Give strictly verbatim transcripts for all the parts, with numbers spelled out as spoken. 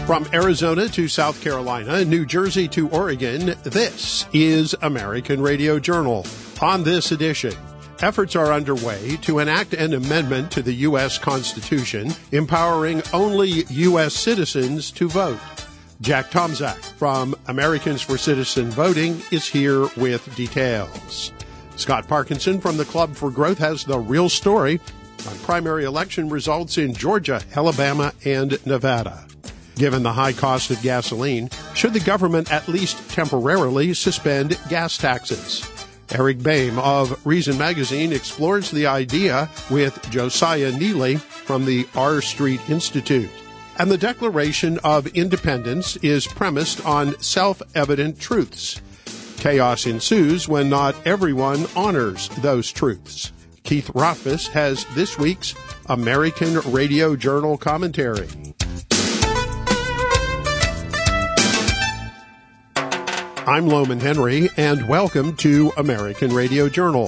From Arizona to South Carolina, New Jersey to Oregon, this is American Radio Journal. On this edition, efforts are underway to enact an amendment to the U S Constitution empowering only U S citizens to vote. Jack Tomczak from Americans for Citizen Voting is here with details. Scott Parkinson from the Club for Growth has the real story on primary election results in Georgia, Alabama, and Nevada. Given the high cost of gasoline, should the government at least temporarily suspend gas taxes? Eric Boehm of Reason Magazine explores the idea with Josiah Neely from the R Street Institute. And the Declaration of Independence is premised on self-evident truths. Chaos ensues when not everyone honors those truths. Keith Rothfuss has this week's American Radio Journal commentary. I'm Loman Henry, and welcome to American Radio Journal.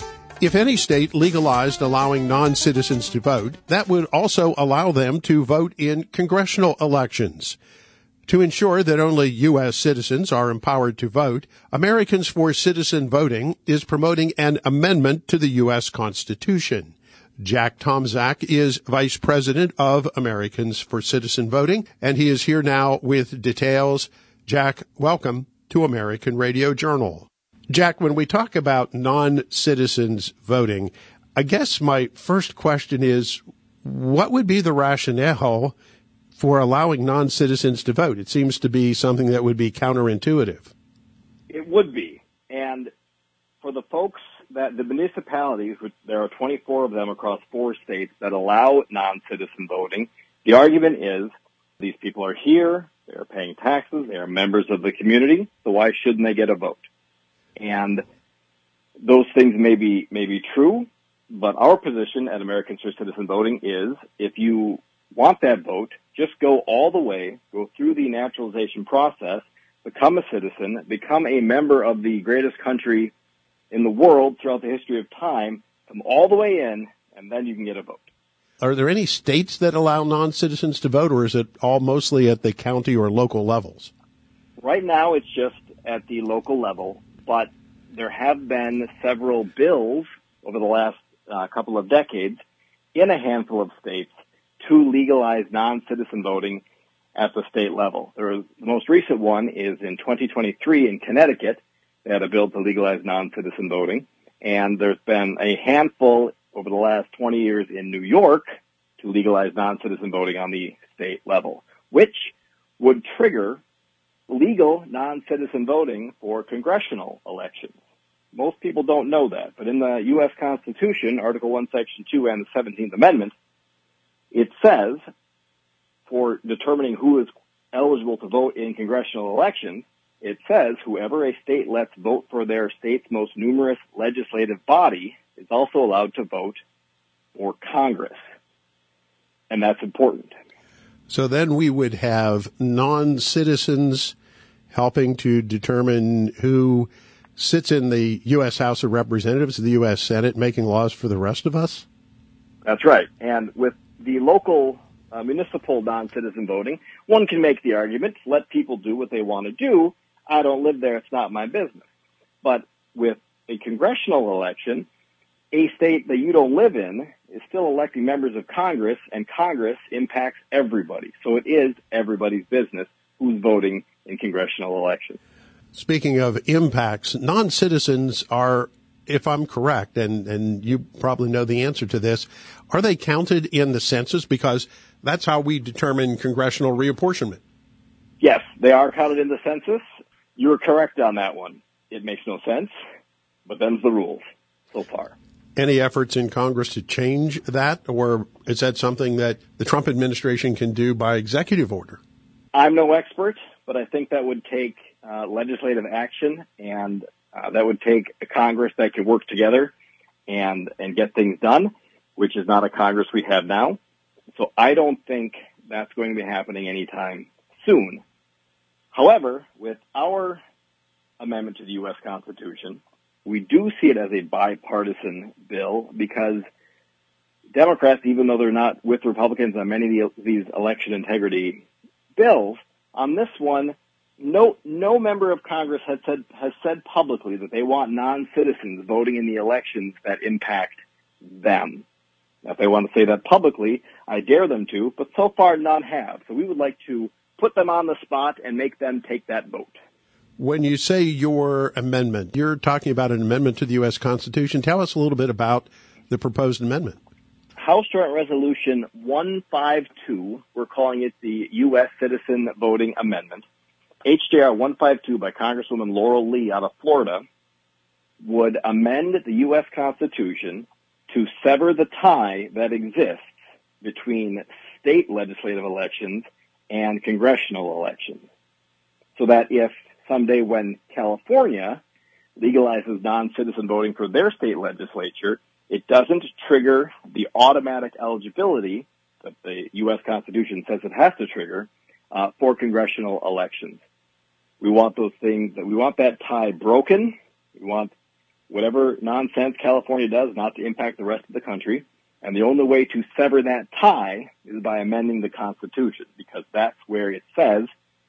If any state legalized allowing non-citizens to vote, that would also allow them to vote in congressional elections. To ensure that only U S citizens are empowered to vote, Americans for Citizen Voting is promoting an amendment to the U S Constitution. Jack Tomczak is Vice President of Americans for Citizen Voting, and he is here now with details. Jack, welcome to American Radio Journal. Jack, when we talk about non-citizens voting, I guess my first question is, what would be the rationale for allowing non-citizens to vote? It seems to be something that would be counterintuitive. It would be. And for the folks that the municipalities, which there are twenty-four of them across four states that allow non-citizen voting, the argument is these people are here, they are paying taxes, they are members of the community, so why shouldn't they get a vote? And those things may be, may be true, but our position at Americans for Citizen Voting is if you want that vote, just go all the way, go through the naturalization process, become a citizen, become a member of the greatest country in the world throughout the history of time, come all the way in, and then you can get a vote. Are there any states that allow non-citizens to vote, or is it all mostly at the county or local levels? Right now, it's just at the local level, but there have been several bills over the last uh, couple of decades in a handful of states to legalize non-citizen voting at the state level. There was, the most recent one is in twenty twenty-three in Connecticut. They had a bill to legalize non-citizen voting, and there's been a handful over the last twenty years in New York to legalize non-citizen voting on the state level, which would trigger legal non-citizen voting for congressional elections. Most people don't know that, but in the U S Constitution, Article one, Section two, and the seventeenth Amendment, it says for determining who is eligible to vote in congressional elections, it says whoever a state lets vote for their state's most numerous legislative body is also allowed to vote for Congress. And that's important. So then we would have non-citizens helping to determine who sits in the U S House of Representatives, the U S Senate, making laws for the rest of us? That's right. And with the local uh, municipal non-citizen voting, one can make the argument, let people do what they want to do. I don't live there. It's not my business. But with a congressional election, a state that you don't live in is still electing members of Congress, and Congress impacts everybody. So it is everybody's business who's voting in congressional elections. Speaking of impacts, non-citizens are, if I'm correct, and, and you probably know the answer to this, are they counted in the census? Because that's how we determine congressional reapportionment. Yes, they are counted in the census. You're correct on that one. It makes no sense, but them's the rules so far. Any efforts in Congress to change that, or is that something that the Trump administration can do by executive order? I'm no expert, but I think that would take uh, legislative action, and uh, that would take a Congress that can work together and, and get things done, which is not a Congress we have now. So I don't think that's going to be happening anytime soon. However, with our amendment to the U S Constitution, we do see it as a bipartisan bill because Democrats, even though they're not with Republicans on many of these election integrity bills. On this one, no no member of Congress has said has said publicly that they want non-citizens voting in the elections that impact them. Now, if they want to say that publicly, I dare them to, but so far none have. So we would like to put them on the spot and make them take that vote. When you say your amendment, you're talking about an amendment to the U S Constitution. Tell us a little bit about the proposed amendment. House Joint Resolution one fifty-two, we're calling it the U S Citizen Voting Amendment. H J R one fifty-two by Congresswoman Laurel Lee out of Florida would amend the U S Constitution to sever the tie that exists between state legislative elections and congressional elections. So that if someday when California legalizes non-citizen voting for their state legislature, it doesn't trigger the automatic eligibility that the U S Constitution says it has to trigger uh, for congressional elections. We want those things, that we want that tie broken. We want whatever nonsense California does not to impact the rest of the country. And the only way to sever that tie is by amending the Constitution, because that's where it says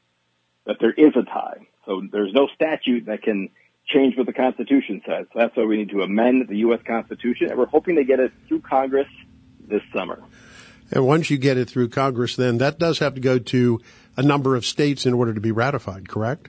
that there is a tie. So there's no statute that can change what the Constitution says. So that's why we need to amend the U S Constitution, and we're hoping to get it through Congress this summer. And once you get it through Congress, then that does have to go to a number of states in order to be ratified, correct?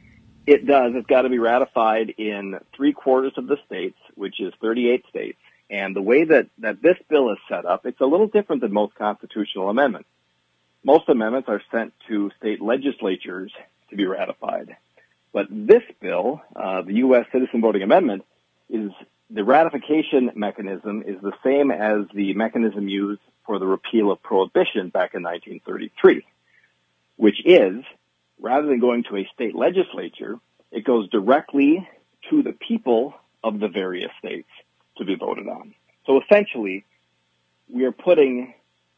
It does. It's got to be ratified in three quarters of the states, which is thirty-eight states. And the way that, that this bill is set up, it's a little different than most constitutional amendments. Most amendments are sent to state legislatures to be ratified. But this bill, uh, the U S Citizen Voting Amendment, is the ratification mechanism is the same as the mechanism used for the repeal of prohibition back in nineteen thirty-three, which is, rather than going to a state legislature, it goes directly to the people of the various states to be voted on. So essentially, we are putting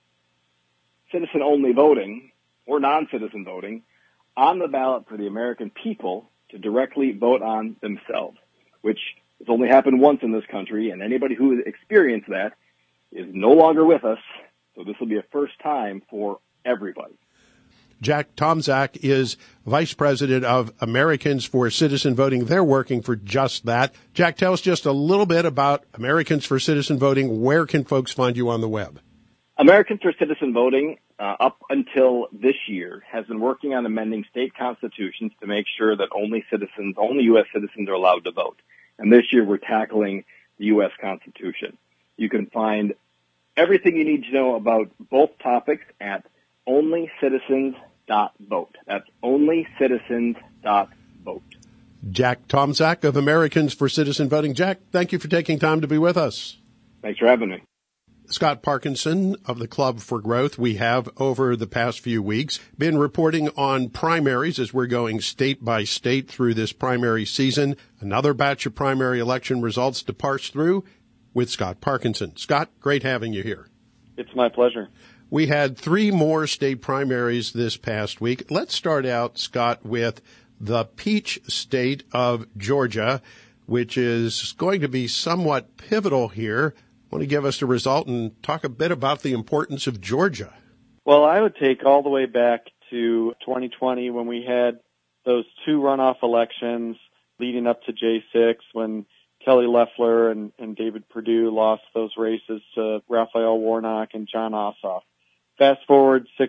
citizen-only voting, or non-citizen voting, on the ballot for the American people to directly vote on themselves, which has only happened once in this country, and anybody who has experienced that is no longer with us, so this will be a first time for everybody. Jack Tomczak is Vice President of Americans for Citizen Voting. They're working for just that. Jack, tell us just a little bit about Americans for Citizen Voting. Where can folks find you on the web? Americans for Citizen Voting, uh, up until this year, has been working on amending state constitutions to make sure that only citizens, only U S citizens are allowed to vote. And this year we're tackling the U S Constitution. You can find everything you need to know about both topics at only citizens dot vote. That's only citizens dot vote. Jack Tomczak of Americans for Citizen Voting. Jack, thank you for taking time to be with us. Thanks for having me. Scott Parkinson of the Club for Growth. We have, over the past few weeks, been reporting on primaries as we're going state by state through this primary season. Another batch of primary election results to parse through with Scott Parkinson. Scott, great having you here. It's my pleasure. We had three more state primaries this past week. Let's start out, Scott, with the peach state of Georgia, which is going to be somewhat pivotal here. Want to give us the result and talk a bit about the importance of Georgia? Well, I would take all the way back to twenty twenty when we had those two runoff elections leading up to J six, when Kelly Loeffler and, and David Perdue lost those races to Raphael Warnock and Jon Ossoff. Fast forward six